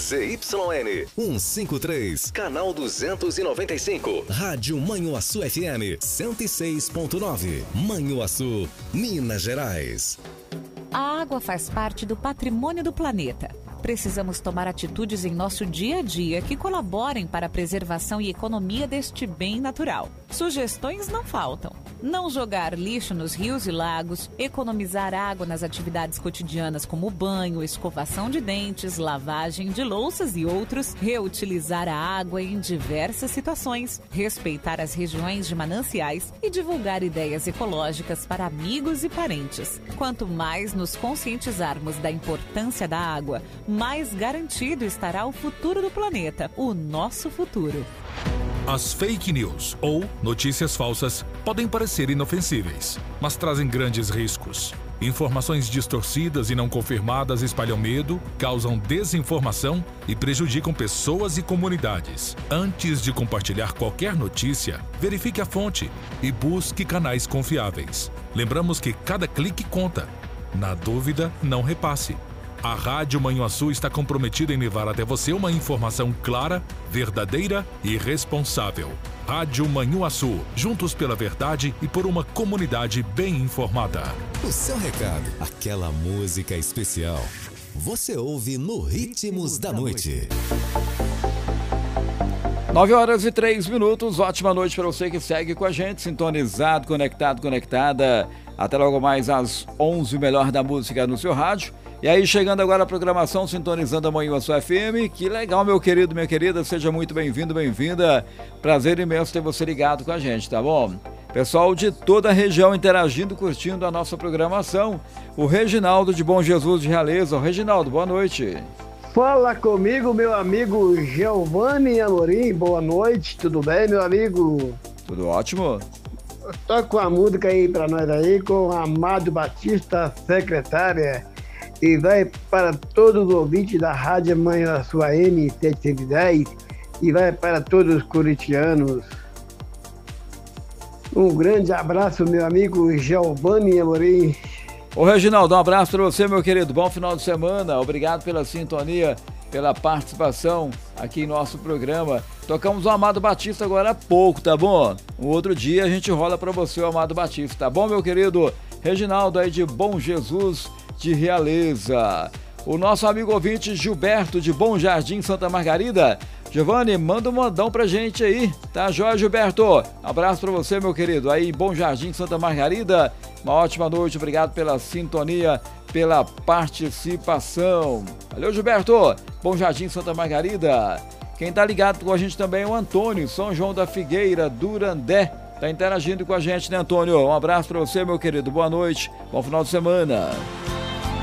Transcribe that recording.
ZYN 153, canal 295. Rádio Manhuaçu FM 106.9. Manhuaçu, Minas Gerais. A água faz parte do patrimônio do planeta. Precisamos tomar atitudes em nosso dia a dia que colaborem para a preservação e economia deste bem natural. Sugestões não faltam. Não jogar lixo nos rios e lagos, economizar água nas atividades cotidianas como banho, escovação de dentes, lavagem de louças e outros, reutilizar a água em diversas situações, respeitar as regiões de mananciais e divulgar ideias ecológicas para amigos e parentes. Quanto mais nos conscientizarmos da importância da água, mais garantido estará o futuro do planeta, o nosso futuro. As fake news ou notícias falsas podem parecer inofensíveis, mas trazem grandes riscos. Informações distorcidas e não confirmadas espalham medo, causam desinformação e prejudicam pessoas e comunidades. Antes de compartilhar qualquer notícia, verifique a fonte e busque canais confiáveis. Lembramos que cada clique conta. Na dúvida, não repasse. A Rádio Manhuaçu está comprometida em levar até você uma informação clara, verdadeira e responsável. Rádio Manhuaçu, juntos pela verdade e por uma comunidade bem informada. O seu recado, aquela música especial, você ouve no Ritmos da Noite. 9h03, ótima noite para você que segue com a gente, sintonizado, conectado, conectada. Até logo mais às 11, o melhor da música no seu rádio. E aí, chegando agora a programação, sintonizando a Manhuaçu FM. Que legal, meu querido, minha querida, seja muito bem-vindo, bem-vinda. Prazer imenso ter você ligado com a gente, tá bom? Pessoal de toda a região interagindo, curtindo a nossa programação. O Reginaldo de Bom Jesus de Realeza. Reginaldo, boa noite. Fala comigo, meu amigo Giovanni Amorim. Boa noite, tudo bem, meu amigo? Tudo ótimo. Toca uma música aí pra nós aí com Amado Batista, secretária. E vai para todos os ouvintes da Rádio Manhuaçu AM 710 e vai para todos os corintianos. Um grande abraço, meu amigo Giovanni Amorim. Ô Reginaldo, um abraço para você, meu querido. Bom final de semana. Obrigado pela sintonia, pela participação aqui em nosso programa. Tocamos o Amado Batista agora há pouco, tá bom? Um outro dia a gente rola para você o Amado Batista, tá bom, meu querido? Reginaldo aí de Bom Jesus de Realeza. O nosso amigo ouvinte Gilberto de Bom Jardim, Santa Margarida. Giovanni, manda um mandão pra gente aí, tá joia, Gilberto? Abraço pra você, meu querido, aí em Bom Jardim, Santa Margarida. Uma ótima noite, obrigado pela sintonia, pela participação. Valeu, Gilberto. Bom Jardim, Santa Margarida. Quem tá ligado com a gente também é o Antônio, São João da Figueira, Durandé. Tá interagindo com a gente, né, Antônio? Um abraço pra você, meu querido. Boa noite, bom final de semana.